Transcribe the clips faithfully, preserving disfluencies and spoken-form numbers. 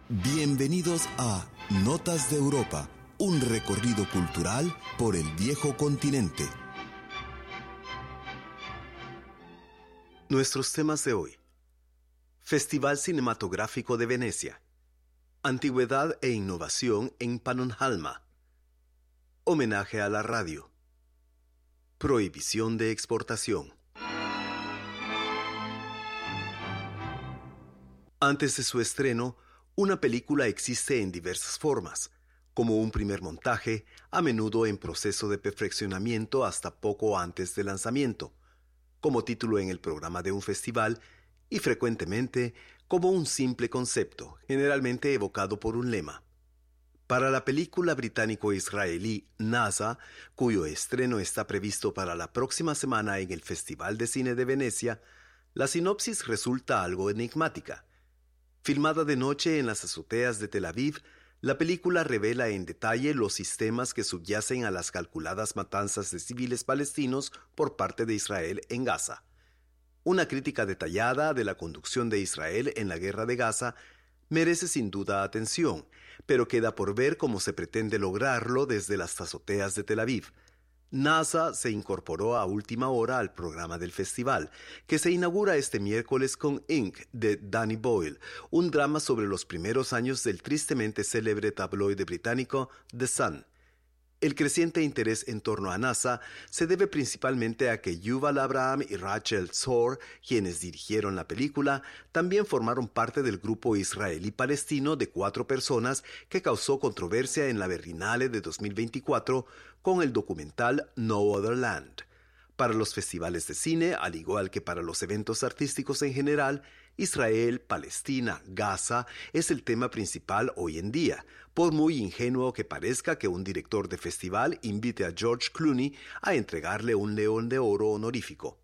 Bienvenidos a Notas de Europa, un recorrido cultural por el viejo continente. Nuestros temas de hoy: Festival Cinematográfico de Venecia, Antigüedad e Innovación en Pannonhalma, Homenaje a la radio, Prohibición de exportación. Antes de su estreno, una película existe en diversas formas, como un primer montaje, a menudo en proceso de perfeccionamiento hasta poco antes del lanzamiento, como título en el programa de un festival y frecuentemente como un simple concepto, generalmente evocado por un lema. Para la película británico-israelí NASA, cuyo estreno está previsto para la próxima semana en el Festival de Cine de Venecia, la sinopsis resulta algo enigmática. Filmada de noche en las azoteas de Tel Aviv, la película revela en detalle los sistemas que subyacen a las calculadas matanzas de civiles palestinos por parte de Israel en Gaza. Una crítica detallada de la conducción de Israel en la guerra de Gaza merece sin duda atención, pero queda por ver cómo se pretende lograrlo desde las azoteas de Tel Aviv. NASA se incorporó a última hora al programa del festival, que se inaugura este miércoles con Ink de Danny Boyle, un drama sobre los primeros años del tristemente célebre tabloide británico The Sun. El creciente interés en torno a NASA se debe principalmente a que Yuval Abraham y Rachel Zor, quienes dirigieron la película, también formaron parte del grupo israelí-palestino de cuatro personas que causó controversia en la Berlinale de dos mil veinticuatro con el documental No Other Land. Para los festivales de cine, al igual que para los eventos artísticos en general, Israel, Palestina, Gaza es el tema principal hoy en día, por muy ingenuo que parezca que un director de festival invite a George Clooney a entregarle un León de Oro honorífico.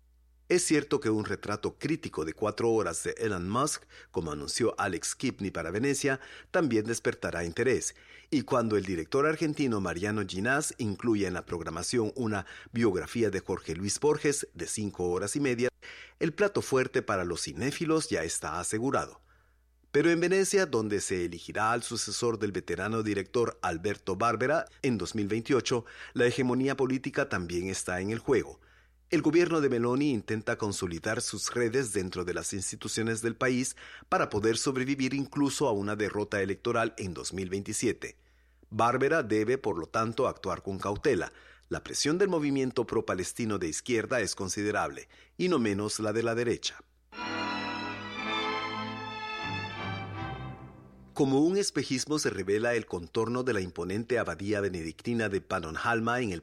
Es cierto que un retrato crítico de cuatro horas de Elon Musk, como anunció Alex Kipney para Venecia, también despertará interés, y cuando el director argentino Mariano Ginás incluya en la programación una biografía de Jorge Luis Borges de cinco horas y media, el plato fuerte para los cinéfilos ya está asegurado. Pero en Venecia, donde se elegirá al sucesor del veterano director Alberto Barbera en dos mil veintiocho, la hegemonía política también está en el juego. El gobierno de Meloni intenta consolidar sus redes dentro de las instituciones del país para poder sobrevivir incluso a una derrota electoral en dos mil veintisiete. Barbera debe, por lo tanto, actuar con cautela. La presión del movimiento pro-palestino de izquierda es considerable, y no menos la de la derecha. Como un espejismo se revela el contorno de la imponente abadía benedictina de Pannonhalma en el